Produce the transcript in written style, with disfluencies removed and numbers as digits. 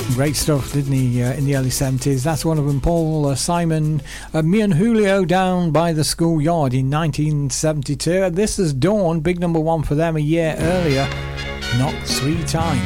Great stuff, didn't he, in the early 70s? That's one of them, Paul Simon. Me and Julio Down by the Schoolyard in 1972. This is Dawn, big number one for them a year earlier. Not 3 times.